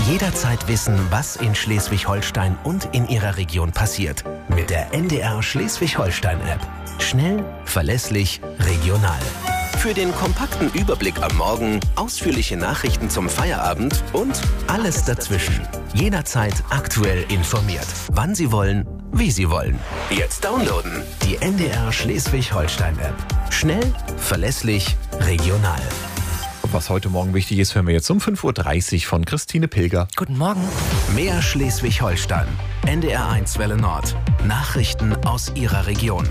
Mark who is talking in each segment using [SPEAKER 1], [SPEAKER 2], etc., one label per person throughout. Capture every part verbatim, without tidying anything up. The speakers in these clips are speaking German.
[SPEAKER 1] Jederzeit wissen, was in Schleswig-Holstein und in Ihrer Region passiert. Mit der N D R Schleswig-Holstein-App. Schnell, verlässlich, regional. Für den kompakten Überblick am Morgen, ausführliche Nachrichten zum Feierabend und alles dazwischen. Jederzeit aktuell informiert. Wann Sie wollen, wie Sie wollen. Jetzt downloaden. Die N D R Schleswig-Holstein-App. Schnell, verlässlich, regional.
[SPEAKER 2] Was heute Morgen wichtig ist, hören wir jetzt um fünf Uhr dreißig von Christine Pilger.
[SPEAKER 3] Guten Morgen.
[SPEAKER 1] Mehr Schleswig-Holstein. N D R eins Welle Nord. Nachrichten aus Ihrer Region.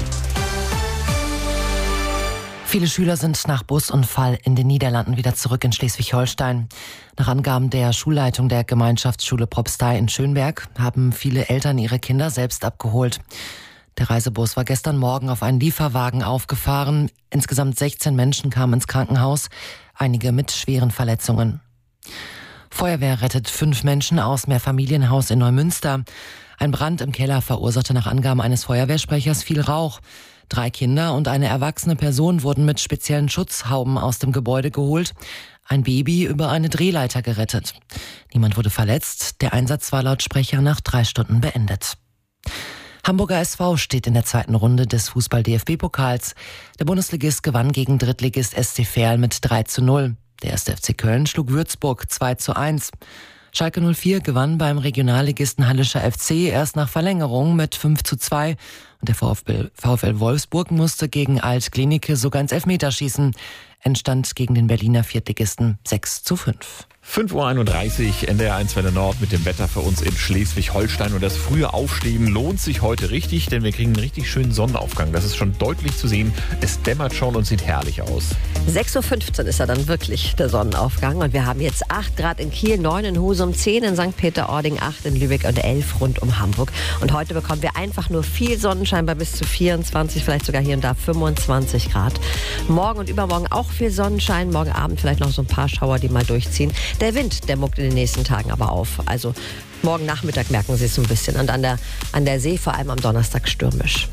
[SPEAKER 3] Viele Schüler sind nach Busunfall in den Niederlanden wieder zurück in Schleswig-Holstein. Nach Angaben der Schulleitung der Gemeinschaftsschule Propstei in Schönberg haben viele Eltern ihre Kinder selbst abgeholt. Der Reisebus war gestern Morgen auf einen Lieferwagen aufgefahren. Insgesamt sechzehn Menschen kamen ins Krankenhaus, einige mit schweren Verletzungen. Feuerwehr rettet fünf Menschen aus Mehrfamilienhaus in Neumünster. Ein Brand im Keller verursachte nach Angaben eines Feuerwehrsprechers viel Rauch. Drei Kinder und eine erwachsene Person wurden mit speziellen Schutzhauben aus dem Gebäude geholt. Ein Baby über eine Drehleiter gerettet. Niemand wurde verletzt. Der Einsatz war laut Sprecher nach drei Stunden beendet. Hamburger S V steht in der zweiten Runde des Fußball-D F B-Pokals. Der Bundesligist gewann gegen Drittligist S C Verl mit drei zu null. Der erste F C Köln schlug Würzburg zwei zu eins. Schalke null vier gewann beim Regionalligisten Hallischer F C erst nach Verlängerung mit fünf zu zwei. Und der VfL, VfL Wolfsburg musste gegen Alt-Klinike sogar ins Elfmeterschießen. Entstand gegen den Berliner Viertligisten sechs zu fünf.
[SPEAKER 2] fünf Uhr einunddreißig, N D R eins Welle Nord mit dem Wetter für uns in Schleswig-Holstein. Und das frühe Aufstehen lohnt sich heute richtig, denn wir kriegen einen richtig schönen Sonnenaufgang. Das ist schon deutlich zu sehen. Es dämmert schon und sieht herrlich aus.
[SPEAKER 4] sechs Uhr fünfzehn ist ja dann wirklich der Sonnenaufgang. Und wir haben jetzt acht Grad in Kiel, neun in Husum, zehn in Sankt Peter-Ording, acht in Lübeck und elf rund um Hamburg. Und heute bekommen wir einfach nur viel Sonnenschein bei bis zu vierundzwanzig, vielleicht sogar hier und da fünfundzwanzig Grad. Morgen und übermorgen auch viel Sonnenschein. Morgen Abend vielleicht noch so ein paar Schauer, die mal durchziehen. Der Wind, der muckt in den nächsten Tagen aber auf. Also morgen Nachmittag merken Sie es so ein bisschen. Und an der, an der See vor allem am Donnerstag stürmisch.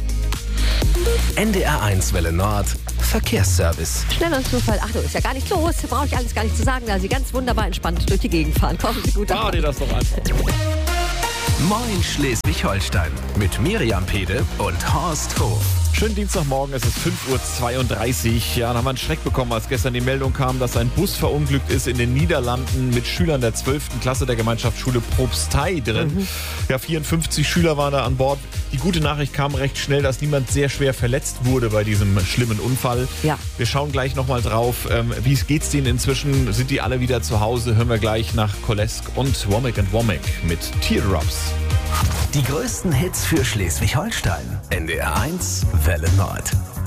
[SPEAKER 1] N D R eins Welle Nord. Verkehrsservice.
[SPEAKER 4] Schneller und Zufall. Ach du, ist ja gar nicht los. Brauche ich alles gar nicht zu sagen, da Sie ganz wunderbar entspannt durch die Gegend fahren. Kommen Sie gut
[SPEAKER 2] Fahr dir das doch einfach.
[SPEAKER 1] Moin Schleswig-Holstein. Mit Miriam Pede und Horst Hof.
[SPEAKER 2] Schönen Dienstagmorgen, es ist fünf Uhr zweiunddreißig. Ja, dann haben wir einen Schreck bekommen, als gestern die Meldung kam, dass ein Bus verunglückt ist in den Niederlanden mit Schülern der zwölften Klasse der Gemeinschaftsschule Propstei drin. Mhm. Ja, vierundfünfzig Schüler waren da an Bord. Die gute Nachricht kam recht schnell, dass niemand sehr schwer verletzt wurde bei diesem schlimmen Unfall.
[SPEAKER 4] Ja.
[SPEAKER 2] Wir schauen gleich nochmal drauf. Ähm, wie geht's denen inzwischen? Sind die alle wieder zu Hause? Hören wir gleich nach Kolesk und Womack and Womack mit Teardrops.
[SPEAKER 1] Die größten Hits für Schleswig-Holstein. N D R eins Welle Nord.